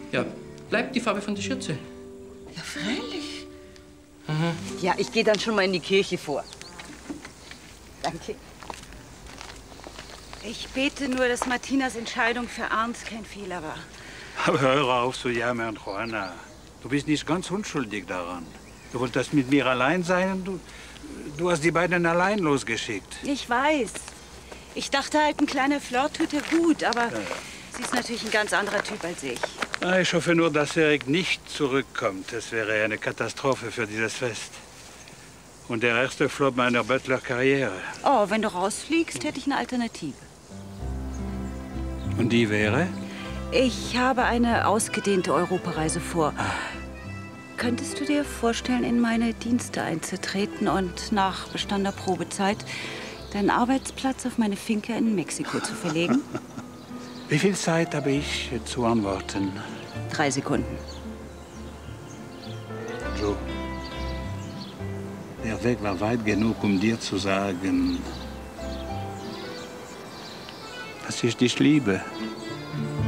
Ja, bleibt die Farbe von der Schürze. Ja, freilich. Mhm. Ja, ich gehe dann schon mal in die Kirche vor. Danke. Ich bete nur, dass Martinas Entscheidung für Ernst kein Fehler war. Aber hör auf zu jammern, Juana. Du bist nicht ganz unschuldig daran. Du wolltest mit mir allein sein und du hast die beiden allein losgeschickt. Ich weiß. Ich dachte halt, ein kleiner Flirt tut ihr gut, aber sie ist natürlich ein ganz anderer Typ als ich. Ich hoffe nur, dass Erik nicht zurückkommt. Das wäre eine Katastrophe für dieses Fest. Und der erste Flop meiner Butler-Karriere. Oh, wenn du rausfliegst, hätte ich eine Alternative. Und die wäre? Ich habe eine ausgedehnte Europareise vor. Könntest du dir vorstellen, in meine Dienste einzutreten und nach bestandener Probezeit deinen Arbeitsplatz auf meine Finca in Mexiko zu verlegen? Wie viel Zeit habe ich zu antworten? 3 Sekunden. Jo. Der Weg war weit genug, um dir zu sagen, dass ich dich liebe.